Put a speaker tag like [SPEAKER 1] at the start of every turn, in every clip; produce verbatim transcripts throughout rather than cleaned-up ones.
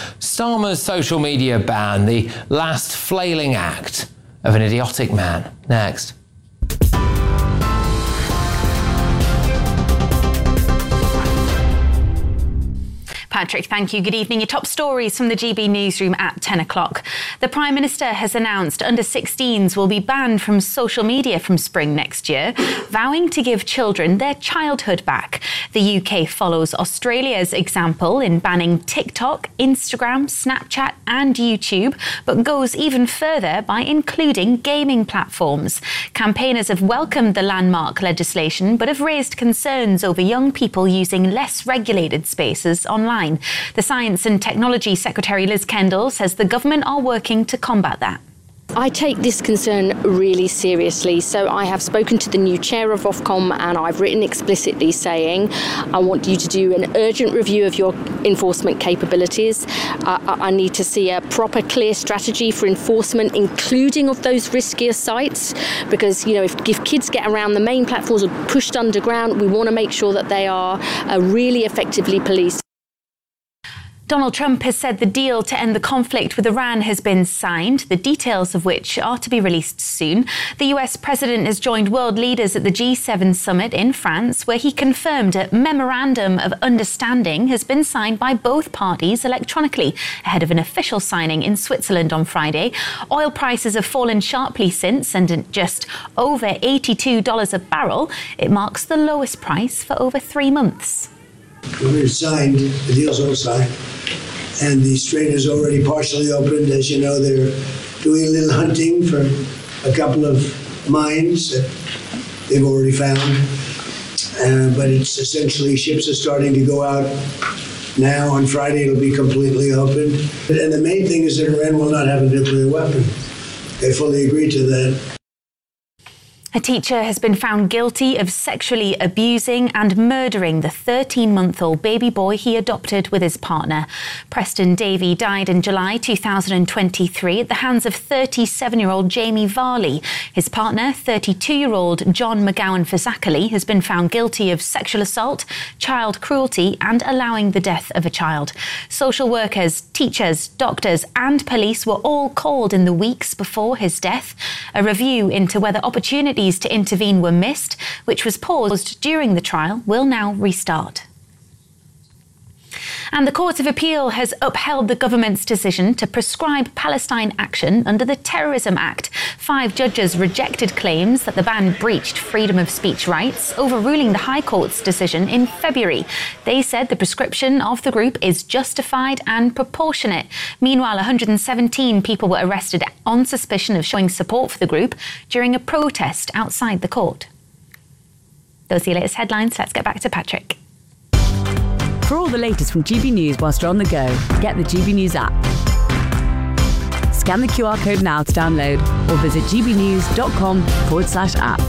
[SPEAKER 1] Starmer's social media ban, the last flailing act of an idiotic man. Next.
[SPEAKER 2] Patrick, thank you. Good evening. Your top stories from the G B newsroom at ten o'clock. The Prime Minister has announced under sixteens will be banned from social media from spring next year, vowing to give children their childhood back. The U K follows Australia's example in banning TikTok, Instagram, Snapchat and YouTube, but goes even further by including gaming platforms. Campaigners have welcomed the landmark legislation, but have raised concerns over young people using less regulated spaces online. The Science and Technology Secretary Liz Kendall says the government are working to combat that.
[SPEAKER 3] I take this concern really seriously, so I have spoken to the new chair of Ofcom and I've written explicitly saying I want you to do an urgent review of your enforcement capabilities. Uh, I need to see a proper, clear strategy for enforcement, including of those riskier sites, because, you know, if, if kids get around the main platforms or pushed underground, we want to make sure that they are uh, really effectively policed.
[SPEAKER 2] Donald Trump has said the deal to end the conflict with Iran has been signed, the details of which are to be released soon. The U S president has joined world leaders at the G seven summit in France, where he confirmed a memorandum of understanding has been signed by both parties electronically, ahead of an official signing in Switzerland on Friday. Oil prices have fallen sharply since, and at just over eighty-two dollars a barrel, it marks the lowest price for over three months.
[SPEAKER 4] It's signed, the deal's all signed, and the strait is already partially opened. As you know, they're doing a little hunting for a couple of mines that they've already found, uh, but it's essentially ships are starting to go out now. On Friday, it'll be completely opened. And the main thing is that Iran will not have a nuclear weapon. They fully agree to that.
[SPEAKER 2] A teacher has been found guilty of sexually abusing and murdering the thirteen-month-old baby boy he adopted with his partner. Preston Davey died in July two thousand twenty-three at the hands of thirty-seven-year-old Jamie Varley. His partner, thirty-two-year-old John McGowan Fazakali, has been found guilty of sexual assault, child cruelty and allowing the death of a child. Social workers, teachers, doctors and police were all called in the weeks before his death. A review into whether opportunities to intervene were missed, which was paused during the trial, will now restart. And the Court of Appeal has upheld the government's decision to prescribe Palestine action under the Terrorism Act. Five judges rejected claims that the ban breached freedom of speech rights, overruling the High Court's decision in February. They said the prescription of the group is justified and proportionate. Meanwhile, one hundred seventeen people were arrested on suspicion of showing support for the group during a protest outside the court. Those are your latest headlines. Let's get back to Patrick.
[SPEAKER 5] For all the latest from G B News whilst you're on the go, get the G B News app. Scan the Q R code now to download or visit gbnews.com forward slash app.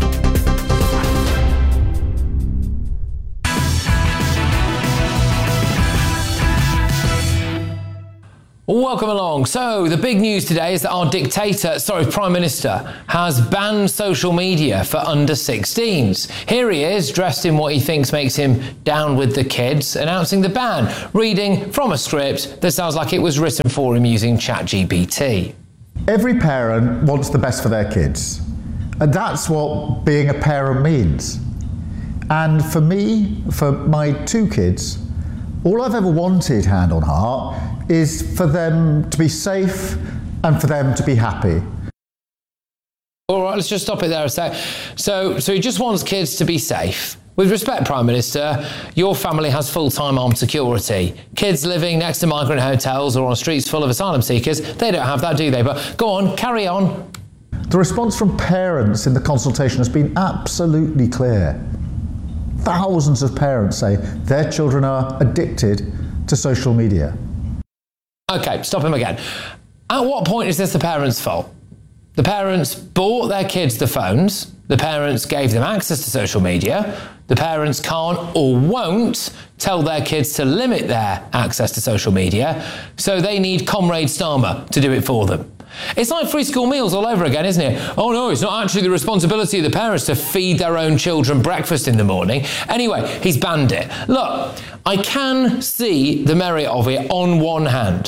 [SPEAKER 1] Welcome along. So the big news today is that our dictator, sorry, Prime Minister, has banned social media for under sixteens. Here he is, dressed in what he thinks makes him down with the kids, announcing the ban, reading from a script that sounds like it was written for him using ChatGPT.
[SPEAKER 6] Every parent wants the best for their kids, and that's what being a parent means. And for me, for my two kids, all I've ever wanted, hand on heart, is for them to be safe and for them to be happy.
[SPEAKER 1] All right, let's just stop it there a sec. So, so he just wants kids to be safe. With respect, Prime Minister, your family has full-time armed security. Kids living next to migrant hotels or on streets full of asylum seekers, they don't have that, do they? But go on, carry on.
[SPEAKER 6] The response from parents in the consultation has been absolutely clear. Thousands of parents say their children are addicted to social media.
[SPEAKER 1] OK, stop him again. At what point is this the parents' fault? The parents bought their kids the phones. The parents gave them access to social media. The parents can't or won't tell their kids to limit their access to social media, so they need Comrade Starmer to do it for them. It's like free school meals all over again, isn't it? Oh no, it's not actually the responsibility of the parents to feed their own children breakfast in the morning. Anyway, he's banned it. Look, I can see the merit of it on one hand.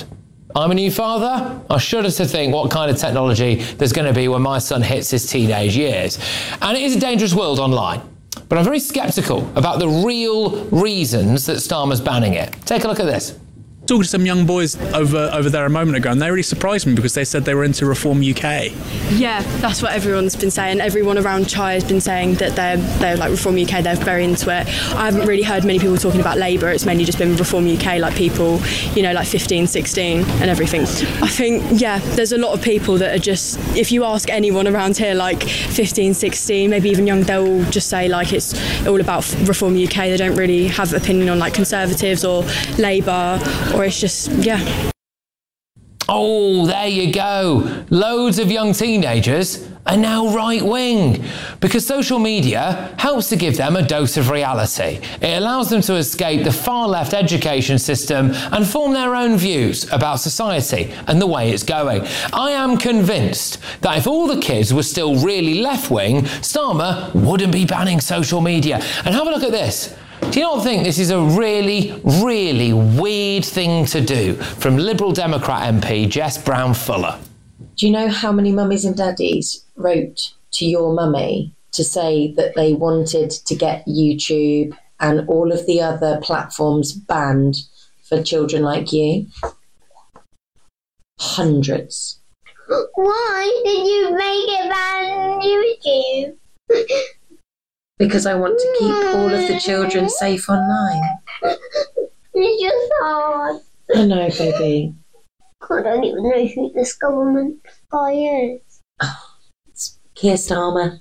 [SPEAKER 1] I'm a new father. I shudder to think what kind of technology there's going to be when my son hits his teenage years. And it is a dangerous world online. But I'm very sceptical about the real reasons that Starmer's banning it. Take a look at this.
[SPEAKER 7] Talking to some young boys over over there a moment ago, and they really surprised me because they said they were into Reform U K.
[SPEAKER 8] Yeah, that's what everyone's been saying. Everyone around Chai has been saying that they're they're like Reform U K. They're very into it. I haven't really heard many people talking about Labour. It's mainly just been Reform U K, like people, you know, like fifteen, sixteen and everything. I think, yeah, there's a lot of people that are just, if you ask anyone around here, like fifteen, sixteen, maybe even young, they'll all just say like it's all about Reform U K. They don't really have an opinion on like Conservatives or Labour, or it's just, yeah.
[SPEAKER 1] Oh, there you go. Loads of young teenagers are now right-wing because social media helps to give them a dose of reality. It allows them to escape the far-left education system and form their own views about society and the way it's going. I am convinced that if all the kids were still really left-wing, Starmer wouldn't be banning social media. And have a look at this. Do you not think this is a really, really weird thing to do from Liberal Democrat M P Jess Brown-Fuller?
[SPEAKER 9] Do you know how many mummies and daddies wrote to your mummy to say that they wanted to get YouTube and all of the other platforms banned for children like you? Hundreds.
[SPEAKER 10] Why did you make it ban YouTube?
[SPEAKER 9] Because I want to keep all of the children safe online.
[SPEAKER 10] It's just hard.
[SPEAKER 9] I know, baby.
[SPEAKER 10] I don't even know who this government guy is.
[SPEAKER 9] Oh, it's Keir Starmer.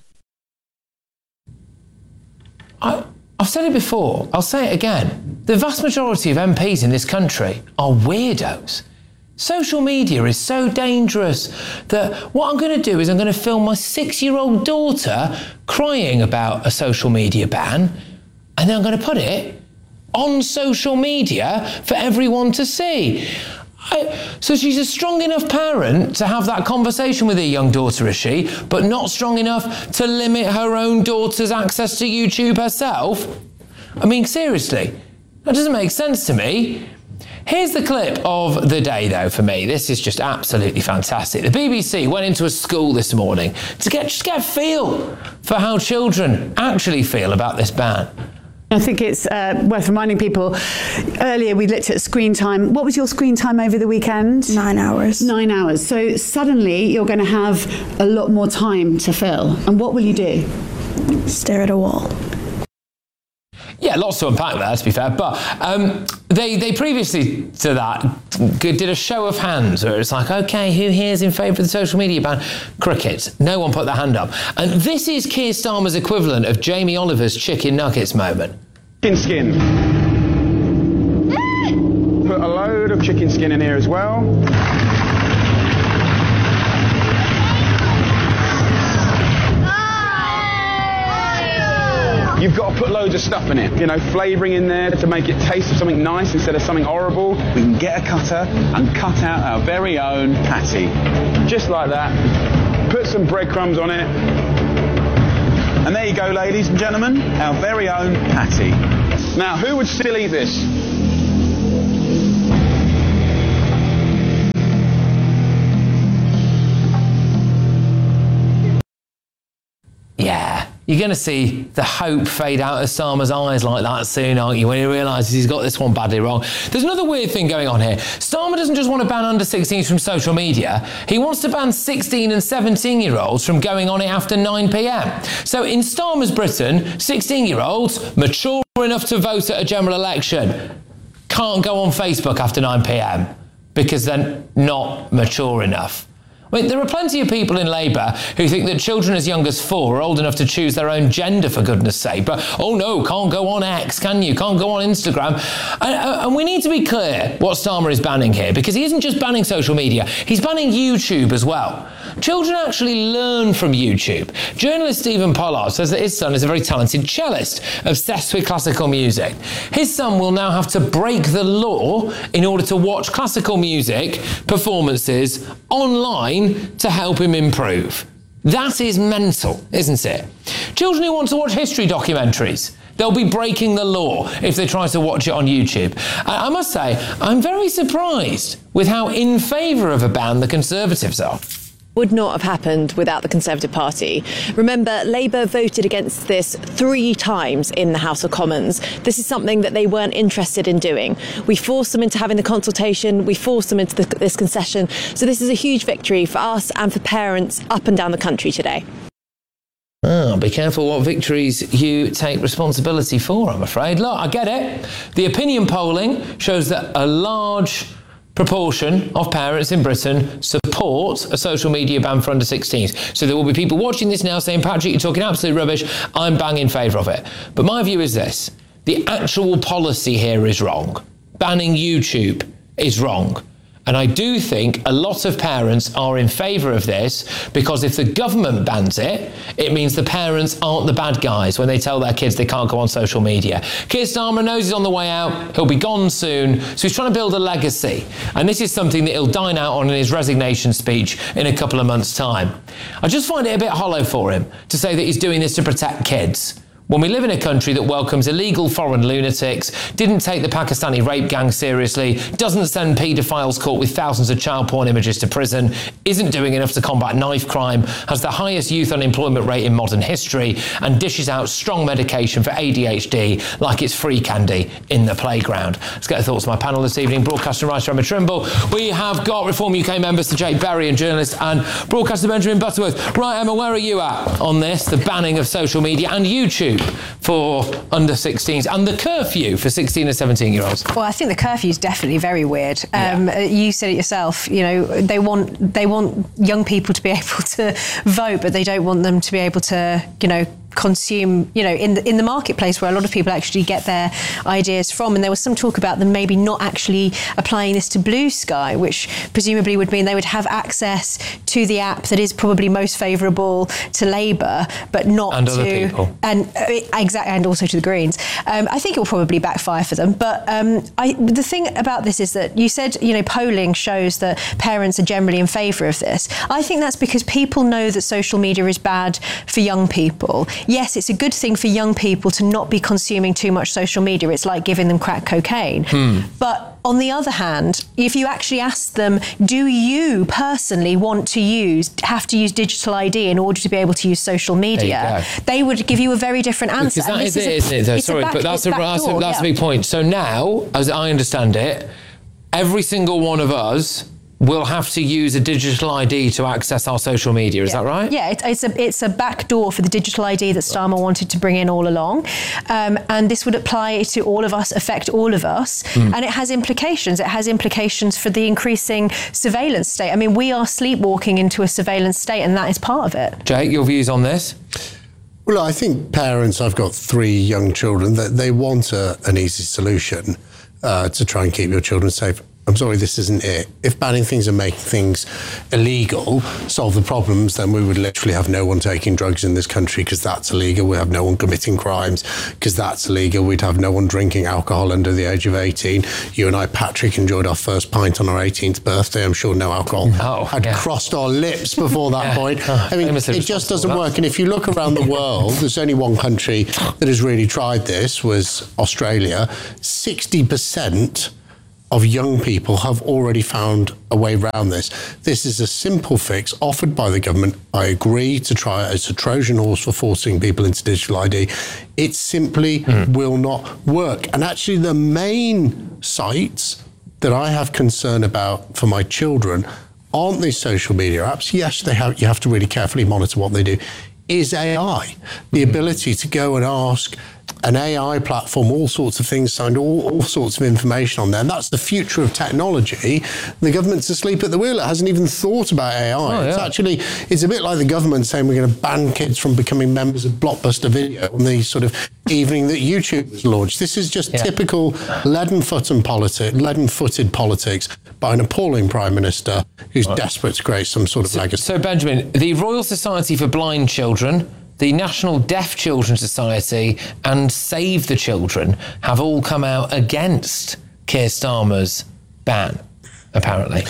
[SPEAKER 1] I, I've said it before, I'll say it again. The vast majority of M Ps in this country are weirdos. Social media is so dangerous that what I'm going to do is I'm going to film my six-year-old daughter crying about a social media ban, and then I'm going to put it on social media for everyone to see. I, so she's a strong enough parent to have that conversation with her young daughter, is she, but not strong enough to limit her own daughter's access to YouTube herself? I mean, seriously, that doesn't make sense to me. Here's the clip of the day, though, for me. This is just absolutely fantastic. The B B C went into a school this morning to get just get a feel for how children actually feel about this ban.
[SPEAKER 11] I think it's uh, worth reminding people, earlier we looked at screen time. What was your screen time over the weekend?
[SPEAKER 8] Nine hours.
[SPEAKER 11] Nine hours. So suddenly you're going to have a lot more time to fill. And what will you do?
[SPEAKER 8] Stare at a wall.
[SPEAKER 1] Yeah, lots to unpack there, to be fair. But um, they, they previously to that did a show of hands where it's like, OK, who here is in favour of the social media ban? Crickets. No one put their hand up. And this is Keir Starmer's equivalent of Jamie Oliver's chicken nuggets moment.
[SPEAKER 12] Chicken skin. Put a load of chicken skin in here as well. You've got to put loads of stuff in it, you know, flavouring in there to make it taste of something nice instead of something horrible. We can get a cutter and cut out our very own patty. Just like that. Put some breadcrumbs on it. And there you go, ladies and gentlemen, our very own patty. Now, who would still eat this?
[SPEAKER 1] Yeah. You're going to see the hope fade out of Starmer's eyes like that soon, aren't you, when he realises he's got this one badly wrong. There's another weird thing going on here. Starmer doesn't just want to ban under sixteens from social media. He wants to ban sixteen and seventeen-year-olds from going on it after nine p m. So in Starmer's Britain, sixteen-year-olds, mature enough to vote at a general election, can't go on Facebook after nine p m because they're not mature enough. I mean, there are plenty of people in Labour who think that children as young as four are old enough to choose their own gender, for goodness sake. But, oh no, can't go on X, can you? Can't go on Instagram. And, and we need to be clear what Starmer is banning here, because he isn't just banning social media, he's banning YouTube as well. Children actually learn from YouTube. Journalist Stephen Pollard says that his son is a very talented cellist, obsessed with classical music. His son will now have to break the law in order to watch classical music performances online to help him improve. That is mental, isn't it? Children who want to watch history documentaries They'll be breaking the law if they try to watch it on YouTube. I, I must say, I'm very surprised with how in favour of a ban the Conservatives are.
[SPEAKER 13] Would not have happened without the Conservative Party. Remember, Labour voted against this three times in the House of Commons. This is something that they weren't interested in doing. We forced them into having the consultation, we forced them into the, this concession. So this is a huge victory for us and for parents up and down the country today.
[SPEAKER 1] Oh, be careful what victories you take responsibility for, I'm afraid. Look, I get it. The opinion polling shows that a large proportion of parents in Britain support a social media ban for under sixteens. So there will be people watching this now saying, Patrick, you're talking absolute rubbish. I'm bang in favour of it. But my view is this. The actual policy here is wrong. Banning YouTube is wrong. And I do think a lot of parents are in favour of this because if the government bans it, it means the parents aren't the bad guys when they tell their kids they can't go on social media. Keir Starmer knows he's on the way out. He'll be gone soon. So he's trying to build a legacy. And this is something that he'll dine out on in his resignation speech in a couple of months' time. I just find it a bit hollow for him to say that he's doing this to protect kids, when we live in a country that welcomes illegal foreign lunatics, didn't take the Pakistani rape gang seriously, doesn't send paedophiles caught with thousands of child porn images to prison, isn't doing enough to combat knife crime, has the highest youth unemployment rate in modern history, and dishes out strong medication for A D H D like it's free candy in the playground. Let's get the thoughts of my panel this evening. Broadcaster and writer Emma Trimble. We have got Reform U K member Sir Jake Berry and journalist and broadcaster Benjamin Butterworth. Right, Emma, where are you at on this, the banning of social media and YouTube for under sixteens and the curfew for sixteen and seventeen year olds?
[SPEAKER 14] Well, I think the curfew is definitely very weird. Um, yeah. You said it yourself, you know, they want they want young people to be able to vote, but they don't want them to be able to, you know, consume, you know, in the, in the marketplace where a lot of people actually get their ideas from. And there was some talk about them maybe not actually applying this to Blue Sky, which presumably would mean they would have access to the app that is probably most favourable to Labour, but not
[SPEAKER 1] and
[SPEAKER 14] to...
[SPEAKER 1] other people.
[SPEAKER 14] And, uh, exactly, and also to the Greens. Um, I think it will probably backfire for them. But um, I, the thing about this is that you said, you know, polling shows that parents are generally in favour of this. I think that's because people know that social media is bad for young people. Yes, it's a good thing for young people to not be consuming too much social media. It's like giving them crack cocaine. Hmm. But on the other hand, if you actually ask them, do you personally want to use, have to use digital I D in order to be able to use social media, they would give you a very different answer.
[SPEAKER 1] Because that is it, isn't it? Though? Sorry, but that's a, that's a, that's a big point. So now, as I understand it, every single one of us will have to use a digital I D to access our social media. Is
[SPEAKER 14] yeah.
[SPEAKER 1] that right?
[SPEAKER 14] Yeah, it, it's a it's a back door for the digital I D that Starmer wanted to bring in all along. Um, and this would apply to all of us, affect all of us. Mm. And it has implications. It has implications for the increasing surveillance state. I mean, we are sleepwalking into a surveillance state, and that is part of it.
[SPEAKER 1] Jake, your views on this?
[SPEAKER 15] Well, I think parents, I've got three young children, that they want a, an easy solution uh, to try and keep your children safe. I'm sorry, this isn't it. If banning things and making things illegal solve the problems, then we would literally have no one taking drugs in this country because that's illegal. We'd have no one committing crimes because that's illegal. We'd have no one drinking alcohol under the age of eighteen. You and I, Patrick, enjoyed our first pint on our eighteenth birthday. I'm sure no alcohol oh, had yeah. crossed our lips before that yeah. point. Oh, I mean, it just doesn't work. And if you look around the world, there's only one country that has really tried this, was Australia. sixty percent of young people have already found a way around this. This is a simple fix offered by the government. I agree to try it as a Trojan horse for forcing people into digital I D. It simply mm. will not work. And actually the main sites that I have concern about for my children aren't these social media apps. Yes, they have. You have to really carefully monitor what they do. Is A I. The ability to go and ask an A I platform, all sorts of things, signed all, all sorts of information on there. And that's the future of technology. The government's asleep at the wheel. It hasn't even thought about A I. Oh, yeah. It's actually, it's a bit like the government saying we're going to ban kids from becoming members of Blockbuster Video on the sort of evening that YouTube was launched. This is just yeah. typical leaden-footed politics, leaden-footed politics by an appalling Prime Minister who's right. desperate to create some sort of
[SPEAKER 1] so,
[SPEAKER 15] legacy.
[SPEAKER 1] So, Benjamin, the Royal Society for Blind Children, the National Deaf Children's Society and Save the Children have all come out against Keir Starmer's ban, apparently.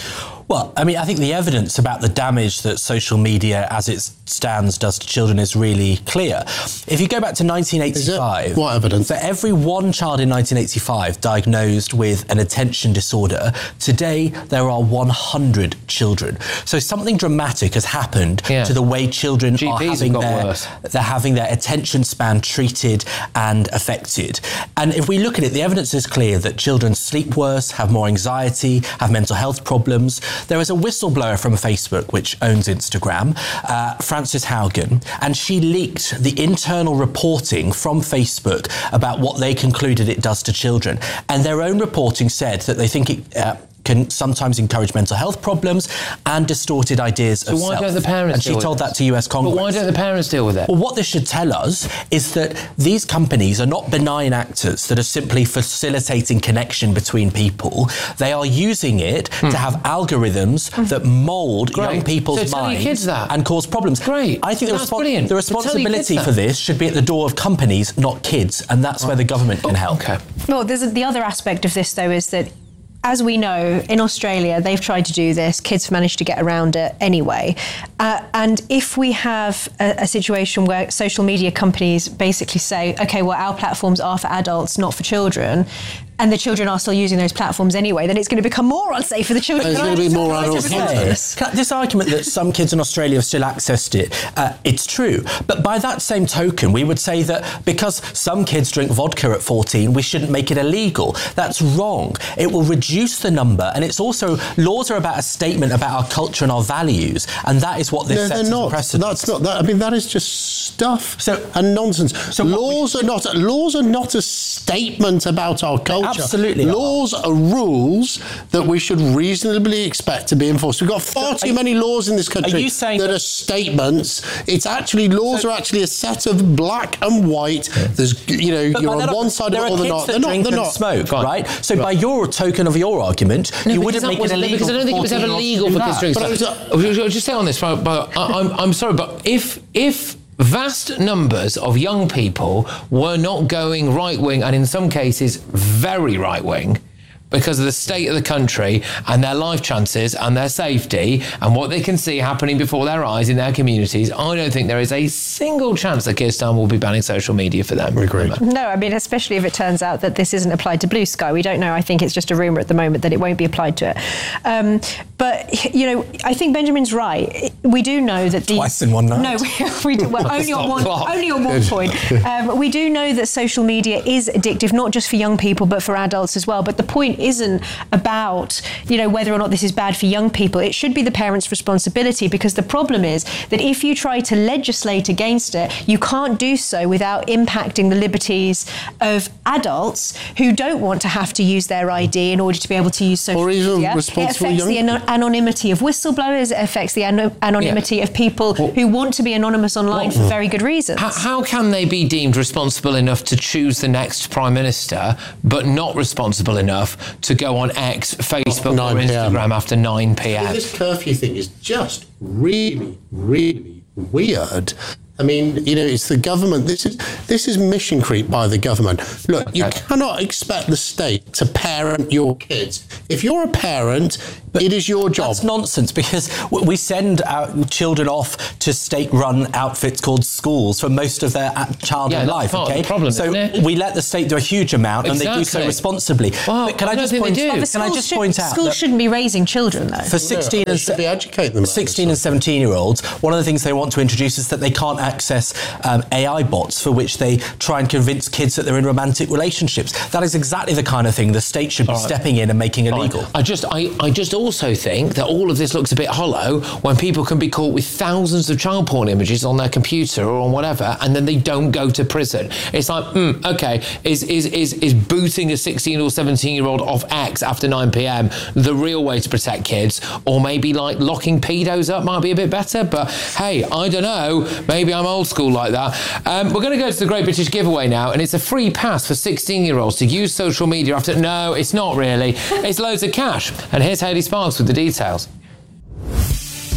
[SPEAKER 16] Well, I mean, I think the evidence about the damage that social media as it stands does to children is really clear. If you go back to nineteen eighty-five...
[SPEAKER 15] What evidence?
[SPEAKER 16] For every one child in nineteen eighty-five diagnosed with an attention disorder, today there are one hundred children. So something dramatic has happened yeah. to the way children G Ps are having their, they're having their attention span treated and affected. And if we look at it, the evidence is clear that children sleep worse, have more anxiety, have mental health problems. There is a whistleblower from Facebook, which owns Instagram, uh, Frances Haugen, and she leaked the internal reporting from Facebook about what they concluded it does to children. And their own reporting said that they think it... Uh, can sometimes encourage mental health problems and distorted ideas
[SPEAKER 1] so
[SPEAKER 16] of
[SPEAKER 1] why
[SPEAKER 16] self.
[SPEAKER 1] don't the parents
[SPEAKER 16] and she
[SPEAKER 1] deal
[SPEAKER 16] told
[SPEAKER 1] with
[SPEAKER 16] that to U S Congress.
[SPEAKER 1] But why don't the parents deal with it?
[SPEAKER 16] Well, what this should tell us is that these companies are not benign actors that are simply facilitating connection between people. They are using it hmm. to have algorithms hmm. that mould
[SPEAKER 1] Great.
[SPEAKER 16] young people's
[SPEAKER 1] so tell
[SPEAKER 16] minds
[SPEAKER 1] your kids that.
[SPEAKER 16] and cause problems.
[SPEAKER 1] Great.
[SPEAKER 16] I think the,
[SPEAKER 1] That's
[SPEAKER 16] respo-
[SPEAKER 1] brilliant.
[SPEAKER 16] the responsibility
[SPEAKER 1] so
[SPEAKER 16] for this should be at the door of companies, not kids, and that's right. where the government can help.
[SPEAKER 1] Okay.
[SPEAKER 14] Well, there's a, the other aspect of this, though, is that as we know, in Australia, they've tried to do this. Kids have managed to get around it anyway. Uh, and if we have a, a situation where social media companies basically say, OK, well, our platforms are for adults, not for children, and the children are still using those platforms anyway, then it's going to become more unsafe for the children.
[SPEAKER 15] There's going to be more adult content.
[SPEAKER 16] This argument that some kids in Australia have still accessed it, uh, it's true. But by that same token, we would say that because some kids drink vodka at fourteen, we shouldn't make it illegal. That's wrong. It will reduce the number. And it's also, laws are about a statement about our culture and our values. And that is what this
[SPEAKER 15] no,
[SPEAKER 16] sets as a precedent.
[SPEAKER 15] That's not that. I mean, that is just stuff so, and nonsense. So laws we, are not laws are not a statement about our culture.
[SPEAKER 16] Absolutely.
[SPEAKER 15] Laws are. are rules that we should reasonably expect to be enforced. We've got far so too many laws in this country
[SPEAKER 16] are you saying
[SPEAKER 15] that, that are statements. It's actually, laws so, are actually a set of black and white. There's, you know, you're on
[SPEAKER 16] not,
[SPEAKER 15] one side of it or they're not.
[SPEAKER 16] They're not. They're not. Smoke, right? So right. by your token of your argument,
[SPEAKER 1] no,
[SPEAKER 16] you wouldn't make it illegal.
[SPEAKER 1] Because I don't think it was ever legal for kids to drink. I'll just say on this, but I'm, I'm sorry, but if if vast numbers of young people were not going right-wing, and in some cases very right-wing, because of the state of the country and their life chances and their safety and what they can see happening before their eyes in their communities, I don't think there is a single chance that Keir Starmer will be banning social media for them.
[SPEAKER 15] Agreed.
[SPEAKER 14] No, I mean, especially if it turns out that this isn't applied to Blue Sky. We don't know. I think it's just a rumour at the moment that it won't be applied to it. Um, but, you know, I think Benjamin's right. We do know that the...
[SPEAKER 16] Twice in one night.
[SPEAKER 14] No, we, we do. Well, only on one, only on one point. Um, we do know that social media is addictive, not just for young people, but for adults as well. But the point isn't about, you know, whether or not this is bad for young people. It should be the parents' responsibility, because the problem is that if you try to legislate against it, you can't do so without impacting the liberties of adults who don't want to have to use their I D in order to be able to use social
[SPEAKER 15] or even
[SPEAKER 14] media.
[SPEAKER 15] responsible
[SPEAKER 14] it affects
[SPEAKER 15] young
[SPEAKER 14] the an- anonymity of whistleblowers. It affects the an- anonymity yeah. of people well, who want to be anonymous online well, for very good reasons.
[SPEAKER 1] How, how can they be deemed responsible enough to choose the next Prime Minister, but not responsible enough to go on X, Facebook or Instagram after nine p.m.
[SPEAKER 15] Well, this curfew thing is just really, really weird. I mean, you know, it's the government. This is this is mission creep by the government. Look, okay. you cannot expect the state to parent your kids. If you're a parent, but it is your job.
[SPEAKER 16] That's nonsense, because we send our children off to state-run outfits called schools for most of their childhood
[SPEAKER 1] yeah,
[SPEAKER 16] life.
[SPEAKER 1] Part
[SPEAKER 16] okay,
[SPEAKER 1] of the problem,
[SPEAKER 16] so
[SPEAKER 1] isn't it?
[SPEAKER 16] we let the state do a huge amount,
[SPEAKER 1] exactly.
[SPEAKER 16] and they do so responsibly.
[SPEAKER 1] Well,
[SPEAKER 16] but can I,
[SPEAKER 1] I
[SPEAKER 16] just point?
[SPEAKER 14] Well,
[SPEAKER 16] can I just
[SPEAKER 14] should,
[SPEAKER 16] point out?
[SPEAKER 14] Schools shouldn't be raising children, though.
[SPEAKER 16] For sixteen
[SPEAKER 15] no,
[SPEAKER 16] and
[SPEAKER 15] should be educate them.
[SPEAKER 16] sixteen and seventeen-year-olds, one of the things they want to introduce is that they can't access um, A I bots for which they try and convince kids that they're in romantic relationships. That is exactly the kind of thing the state should be right. stepping in and making illegal.
[SPEAKER 1] Right. I just, I, I just also think that all of this looks a bit hollow when people can be caught with thousands of child porn images on their computer or on whatever, and then they don't go to prison. It's like, mm, okay, is is is is booting a sixteen or seventeen-year-old off X after nine p.m. the real way to protect kids? Or maybe like locking pedos up might be a bit better. But hey, I don't know. Maybe I'm old school like that. Um, we're going to go to the Great British Giveaway now, and it's a free pass for sixteen-year-olds to use social media after... No, it's not really. It's loads of cash. And here's Hayley Sparks with the details.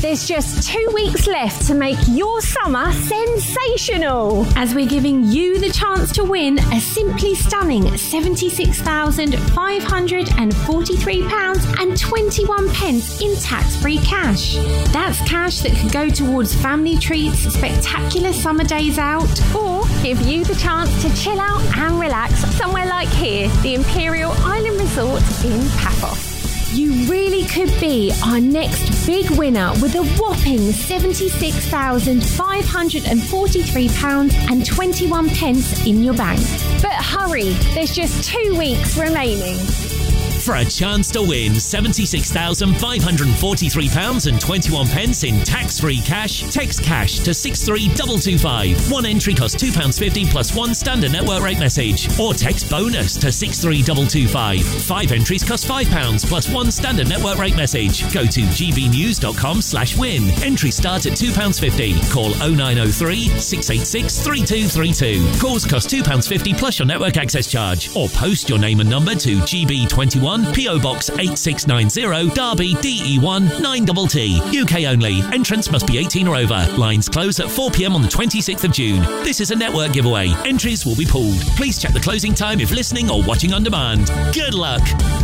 [SPEAKER 17] There's just two weeks left to make your summer sensational, as we're giving you the chance to win a simply stunning seventy-six thousand five hundred forty-three pounds and twenty-one pence in tax-free cash. That's cash that could go towards family treats, spectacular summer days out, or give you the chance to chill out and relax somewhere like here, the Imperial Island Resort in Paphos. You really could be our next big winner with a whopping seventy-six thousand five hundred forty-three pounds and twenty-one pence in your bank. But hurry, there's just two weeks remaining.
[SPEAKER 18] For a chance to win seventy-six thousand five hundred forty-three pounds and twenty-one pence in tax-free cash, text cash to six three two two five. One entry costs two pounds fifty plus one standard network rate message. Or text bonus to six three two two five. Five entries cost five pounds plus one standard network rate message. Go to gbnews.com slash win. Entries start at two pounds fifty. Call oh nine oh three, six eight six, three two three two. Calls cost two pounds fifty plus your network access charge. Or post your name and number to G B twenty-one, P O Box eight six nine zero, Derby, D E one nine T T. U K only. Entrants must be eighteen or over. Lines close at four p m on the twenty-sixth of June. This is a network giveaway. Entries will be pooled. Please check the closing time if listening or watching on demand. Good luck.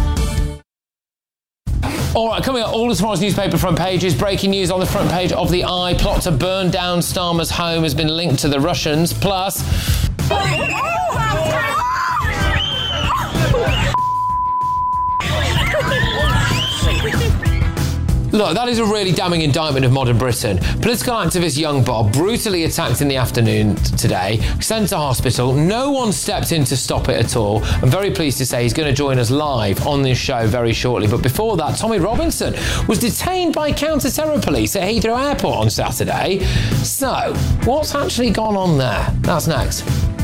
[SPEAKER 1] All right, coming up, all of tomorrow's newspaper front pages. Breaking news on the front page of the Eye. Plot to burn down Starmer's home has been linked to the Russians. Plus... Look, that is a really damning indictment of modern Britain. Political activist Young Bob, brutally attacked in the afternoon today, sent to hospital. No one stepped in to stop it at all. I'm very pleased to say he's going to join us live on this show very shortly. But before that, Tommy Robinson was detained by counter-terror police at Heathrow Airport on Saturday. So, what's actually gone on there? That's next.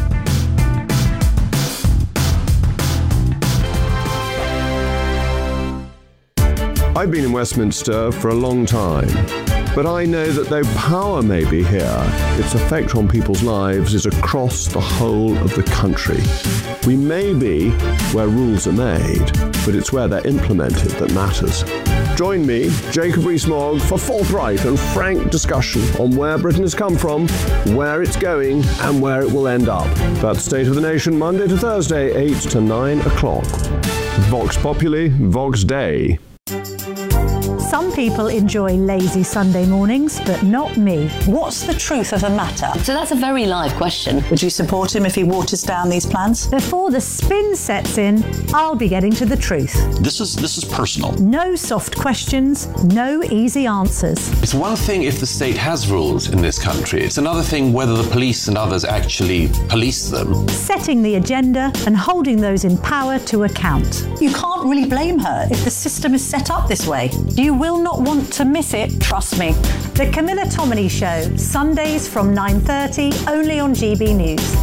[SPEAKER 19] I've been in Westminster for a long time, but I know that though power may be here, its effect on people's lives is across the whole of the country. We may be where rules are made, but it's where they're implemented that matters. Join me, Jacob Rees-Mogg, for forthright and frank discussion on where Britain has come from, where it's going, and where it will end up. That's State of the Nation, Monday to Thursday, eight to nine o'clock. Vox Populi, Vox Dei.
[SPEAKER 20] Some people enjoy lazy Sunday mornings, but not me.
[SPEAKER 21] What's the truth of the matter? So that's a very live question. Would you support him if he waters down these plans?
[SPEAKER 20] Before the spin sets in, I'll be getting to the truth.
[SPEAKER 22] This is this is personal.
[SPEAKER 20] No soft questions, no easy answers.
[SPEAKER 23] It's one thing if the state has rules in this country. It's another thing whether the police and others actually police them.
[SPEAKER 20] Setting the agenda and holding those in power to account.
[SPEAKER 21] You can't really blame her if the system is set up this way.
[SPEAKER 20] You will not want to miss it, trust me. The Camilla Tominey Show, Sundays from nine thirty, only on G B News.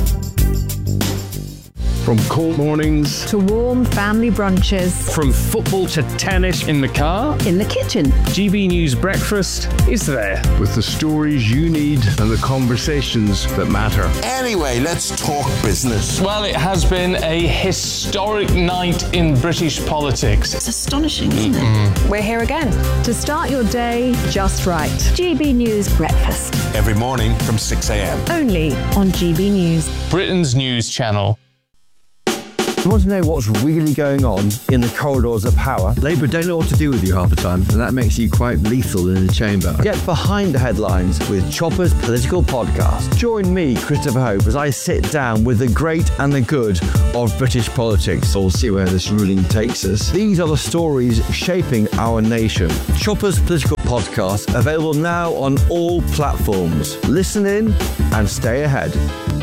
[SPEAKER 24] From cold mornings
[SPEAKER 20] to warm family brunches.
[SPEAKER 24] From football to tennis in the car.
[SPEAKER 20] In the kitchen.
[SPEAKER 24] G B News Breakfast is there with the stories you need and the conversations that matter.
[SPEAKER 25] Anyway, let's talk business.
[SPEAKER 26] Well, it has been a historic night in British politics.
[SPEAKER 21] It's astonishing, isn't it?
[SPEAKER 26] Mm.
[SPEAKER 17] We're here again.
[SPEAKER 20] To start your day just right. G B News Breakfast.
[SPEAKER 25] Every morning from six a m.
[SPEAKER 20] Only on G B News.
[SPEAKER 26] Britain's news channel.
[SPEAKER 27] You want to know what's really going on in the corridors of power? Labour don't know what to do with you half the time, and that makes you quite lethal in the chamber. Get behind the headlines with Chopper's Political Podcast. Join me, Christopher Hope, as I sit down with the great and the good of British politics. We'll see where this ruling takes us. These are the stories shaping our nation. Chopper's Political Podcast, available now on all platforms. Listen in and stay ahead.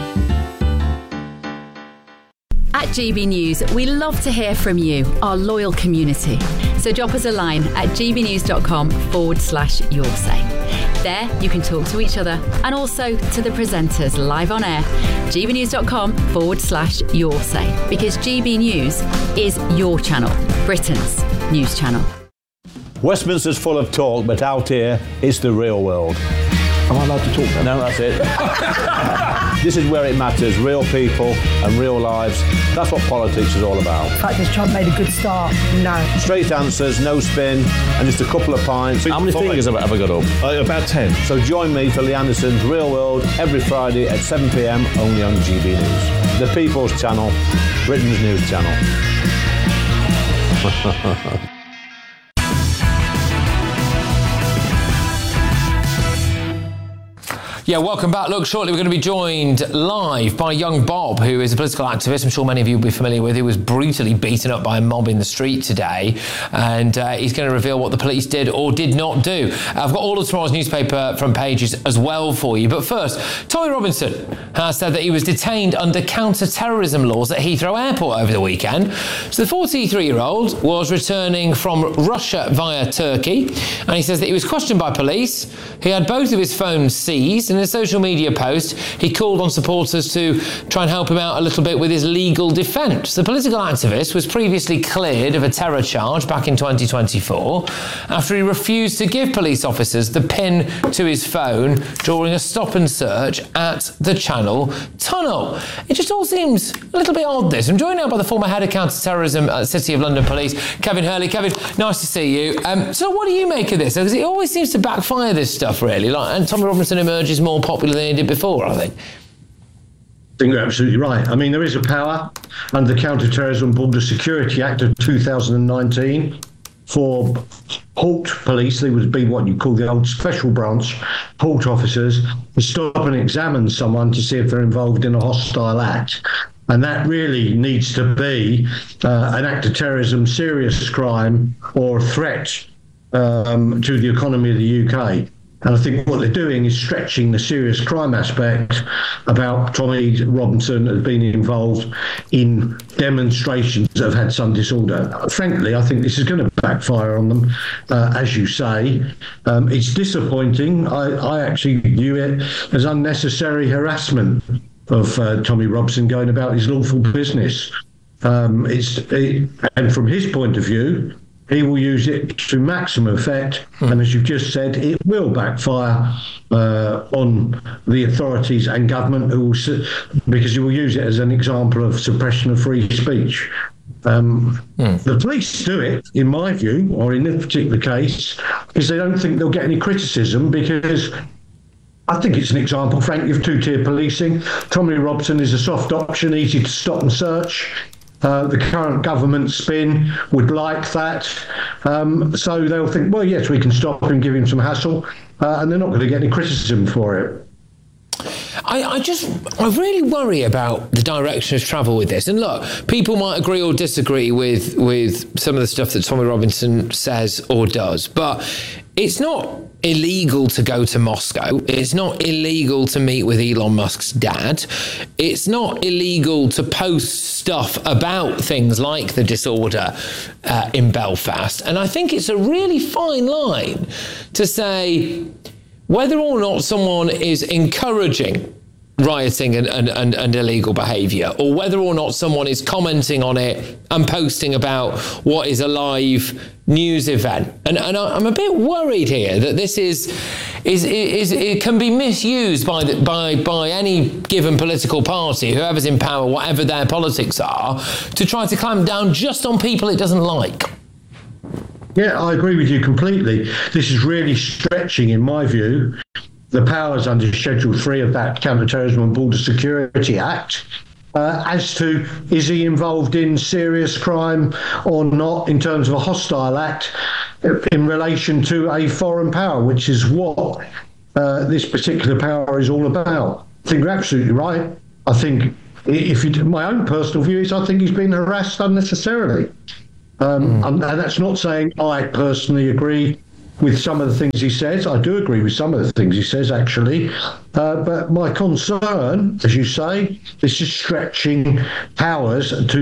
[SPEAKER 5] At G B News, we love to hear from you, our loyal community. So drop us a line at gbnews.com forward slash your say. There, you can talk to each other and also to the presenters live on air. gbnews.com forward slash your say. Because G B News is your channel, Britain's news channel.
[SPEAKER 28] Westminster's full of talk, but out here, it's the real world.
[SPEAKER 2] Am I allowed to talk then?
[SPEAKER 27] No, that's it. This is where it matters, real people and real lives. That's what politics is all about.
[SPEAKER 3] In fact, has Trump made a good start? No.
[SPEAKER 27] Straight answers, no spin, and just a couple of pints.
[SPEAKER 2] How many fingers have I ever got up?
[SPEAKER 27] Uh, about ten. So join me for Lee Anderson's Real World every Friday at seven p.m. only on G B News. The People's Channel, Britain's news channel.
[SPEAKER 1] Yeah, welcome back. Look, shortly we're going to be joined live by young Bob, who is a political activist. I'm sure many of you will be familiar with. He was brutally beaten up by a mob in the street today, and uh, he's going to reveal what the police did or did not do. I've got all of tomorrow's newspaper front pages as well for you. But first, Tommy Robinson has said that he was detained under counter-terrorism laws at Heathrow Airport over the weekend. So the forty-three-year-old was returning from Russia via Turkey, and he says that he was questioned by police. He had both of his phones seized, and in a social media post, he called on supporters to try and help him out a little bit with his legal defence. The political activist was previously cleared of a terror charge back in twenty twenty-four after he refused to give police officers the PIN to his phone during a stop and search at the Channel Tunnel. It just all seems a little bit odd, this. I'm joined now by the former head of counter-terrorism at City of London Police, Kevin Hurley. Kevin, nice to see you. Um, so what do you make of this? Because it always seems to backfire, this stuff, really. Like, and Tommy Robinson emerges more popular than he did before, I think.
[SPEAKER 4] I think you're absolutely right. I mean, there is a power under the Counter-Terrorism Border Security Act of two thousand nineteen for port police. They would be what you call the old special branch port officers to stop and examine someone to see if they're involved in a hostile act. And that really needs to be uh, an act of terrorism, serious crime, or threat um, to the economy of the U K. And I think what they're doing is stretching the serious crime aspect about Tommy Robinson has been involved in demonstrations that have had some disorder. Frankly, I think this is going to backfire on them, uh, as you say. Um, it's disappointing. I, I actually view it as unnecessary harassment of uh, Tommy Robinson going about his lawful business. Um, it's it, and from his point of view, he will use it to maximum effect, mm. and as you've just said, it will backfire uh, on the authorities and government, who will, su- because he will use it as an example of suppression of free speech. Um, mm. The police do it, in my view, or in this particular case, because they don't think they'll get any criticism, because I think it's an example, frankly, of two-tier policing. Tommy Robinson is a soft option, easy to stop and search. Uh, the current government spin would like that. Um, so they'll think, well, yes, we can stop and give him some hassle, uh, and they're not going to get any criticism for it.
[SPEAKER 1] I, I just, I really worry about the direction of travel with this. And look, people might agree or disagree with, with some of the stuff that Tommy Robinson says or does, but it's not illegal to go to Moscow. It's not illegal to meet with Elon Musk's dad. It's not illegal to post stuff about things like the disorder uh, in Belfast. And I think it's a really fine line to say whether or not someone is encouraging rioting and, and, and, and illegal behaviour, or whether or not someone is commenting on it and posting about what is a live news event. And, and I'm a bit worried here that this is is is it can be misused by the, by by any given political party, whoever's in power, whatever their politics are, to try to clamp down just on people it doesn't like.
[SPEAKER 4] Yeah, I agree with you completely. This is really stretching, in my view, the powers under Schedule three of that Counter-Terrorism and Border Security Act uh, as to, is he involved in serious crime or not in terms of a hostile act in relation to a foreign power, which is what uh, this particular power is all about. I think you're absolutely right. I think, if you, my own personal view is I think he's been harassed unnecessarily. Um, mm. and, and that's not saying I personally agree with some of the things he says. I do agree with some of the things he says, actually. Uh, but my concern, as you say, is just stretching powers to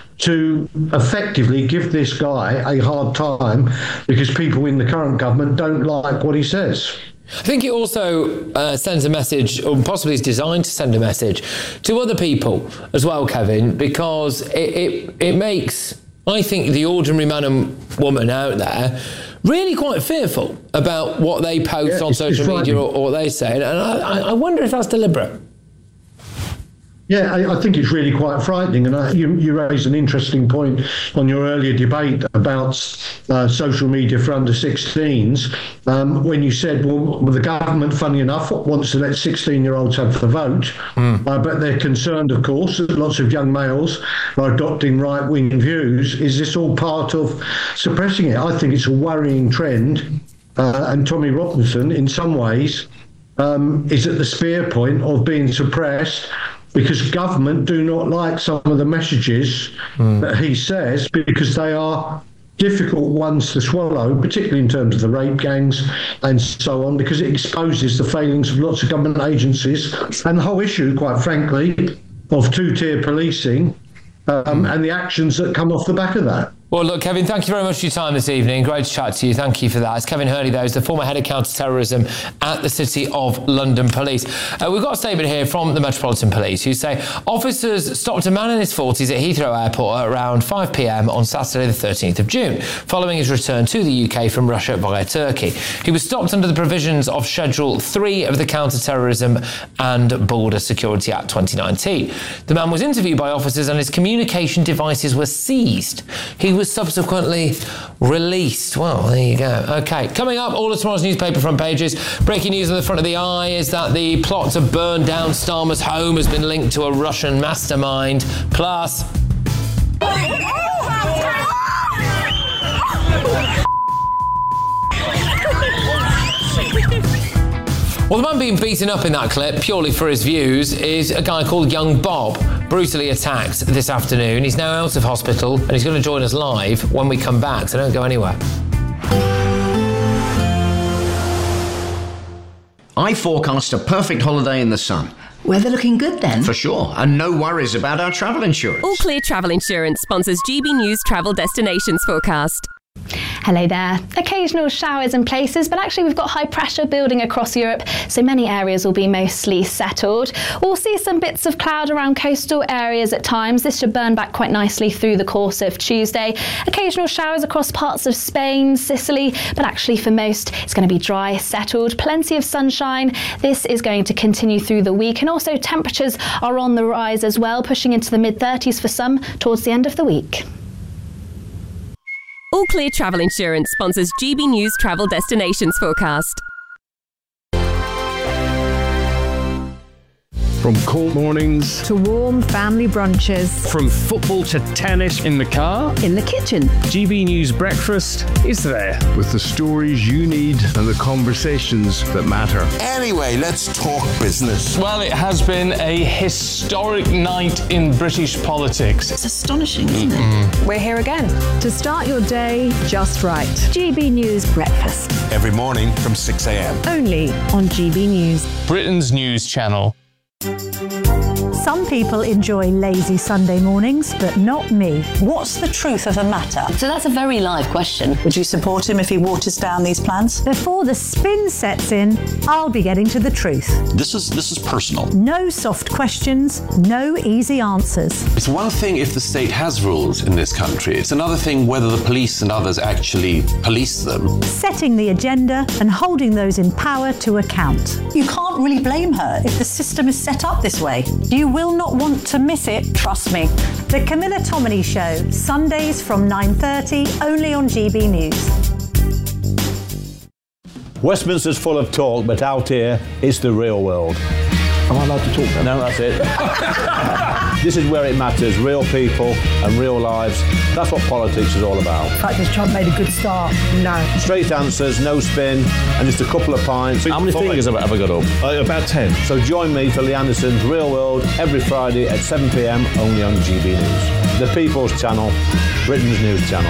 [SPEAKER 4] to effectively give this guy a hard time because people in the current government don't like what he says.
[SPEAKER 1] I think it also uh, sends a message, or possibly is designed to send a message to other people as well, Kevin, because it, it, it makes, I think, the ordinary man and woman out there really quite fearful about what they post
[SPEAKER 4] Yeah,
[SPEAKER 1] on
[SPEAKER 4] it's-
[SPEAKER 1] social
[SPEAKER 4] it's
[SPEAKER 1] media or, or what they say. And I, I wonder if that's deliberate.
[SPEAKER 4] Yeah, I, I think it's really quite frightening. And I, you, you raised an interesting point on your earlier debate about uh, social media for under sixteens, um, when you said, well, the government, funny enough, wants to let sixteen-year-olds have the vote. Mm. Uh, but they're concerned, of course, that lots of young males are adopting right-wing views. Is this all part of suppressing it? I think it's a worrying trend. Uh, and Tommy Robinson, in some ways, um, is at the spear point of being suppressed, because government do not like some of the messages mm. that he says, because they are difficult ones to swallow, particularly in terms of the rape gangs and so on, because it exposes the failings of lots of government agencies and the whole issue, quite frankly, of two-tier policing um, mm. and the actions that come off the back of that.
[SPEAKER 1] Well, look, Kevin, thank you very much for your time this evening. Great to chat to you. Thank you for that. It's Kevin Hurley, though, is the former head of counter-terrorism at the City of London Police. Uh, we've got a statement here from the Metropolitan Police who say officers stopped a man in his forties at Heathrow Airport at around five p.m. on Saturday the thirteenth of June, following his return to the U K from Russia via Turkey. He was stopped under the provisions of Schedule three of the Counter-Terrorism and Border Security Act twenty nineteen. The man was interviewed by officers and his communication devices were seized. He was subsequently released. Well, there you go. OK, coming up, all of tomorrow's newspaper front pages. Breaking news on the front of the eye is that the plot to burn down Starmer's home has been linked to a Russian mastermind. Plus... Well, the man being beaten up in that clip, purely for his views, is a guy called Young Bob, brutally attacked this afternoon. He's now out of hospital and he's going to join us live when we come back, so don't go anywhere.
[SPEAKER 6] I forecast a perfect holiday in the sun.
[SPEAKER 7] Weather looking good then?
[SPEAKER 6] For sure, and no worries about our travel insurance.
[SPEAKER 8] All Clear Travel Insurance sponsors G B News Travel Destinations Forecast.
[SPEAKER 9] Hello there. Occasional showers in places, but actually we've got high pressure building across Europe, so many areas will be mostly settled. We'll see some bits of cloud around coastal areas at times. This should burn back quite nicely through the course of Tuesday. Occasional showers across parts of Spain, Sicily, but actually for most it's going to be dry, settled, plenty of sunshine. This is going to continue through the week, and also temperatures are on the rise as well, pushing into the mid thirties for some towards the end of the week.
[SPEAKER 8] All Clear Travel Insurance sponsors G B News Travel Destinations Forecast.
[SPEAKER 24] From cold mornings
[SPEAKER 3] to warm family brunches,
[SPEAKER 24] from football to tennis in the car,
[SPEAKER 3] in the kitchen,
[SPEAKER 24] G B News Breakfast is there with the stories you need and the conversations that matter.
[SPEAKER 25] Anyway, let's talk business.
[SPEAKER 26] Well, it has been a historic night in British politics.
[SPEAKER 21] It's astonishing, isn't it?
[SPEAKER 3] We're here again to start your day just right. G B News Breakfast.
[SPEAKER 25] Every morning from six a.m.
[SPEAKER 3] Only on G B News.
[SPEAKER 26] Britain's news channel.
[SPEAKER 20] Some people enjoy lazy Sunday mornings, but not me.
[SPEAKER 21] What's the truth of the matter? So that's a very live question. Would you support him if he waters down these plans?
[SPEAKER 20] Before the spin sets in, I'll be getting to the truth.
[SPEAKER 23] This is this is personal.
[SPEAKER 20] No soft questions, no easy answers.
[SPEAKER 23] It's one thing if the state has rules in this country. It's another thing whether the police and others actually police them.
[SPEAKER 20] Setting the agenda and holding those in power to account.
[SPEAKER 21] You can't really blame her if the system is set up this way.
[SPEAKER 20] You will not want to miss it, trust me. The Camilla Tominey Show, Sundays from nine thirty, only on G B News.
[SPEAKER 27] Westminster's full of talk, but out here, it's the real world.
[SPEAKER 2] Am I allowed to talk then?
[SPEAKER 27] No, that's it. This is where it matters, real people and real lives. That's what politics is all about.
[SPEAKER 3] In fact, has Trump made a good start? No.
[SPEAKER 27] Straight answers, no spin, and just a couple of pints.
[SPEAKER 2] How many fingers have I ever got up?
[SPEAKER 27] Uh, about ten. So join me for Lee Anderson's Real World every Friday at seven p.m. only on G B News. The People's Channel, Britain's news channel.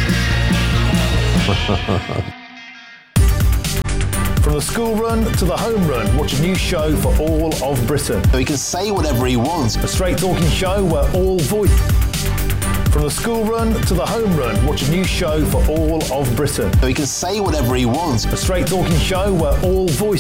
[SPEAKER 10] From the school run to the home run, watch a new show for all of Britain.
[SPEAKER 25] He can say whatever he wants.
[SPEAKER 10] A straight talking show where all voice. From the school run to the home run, watch a new show for all of Britain.
[SPEAKER 25] He can say whatever he wants.
[SPEAKER 10] A straight talking show where all voice.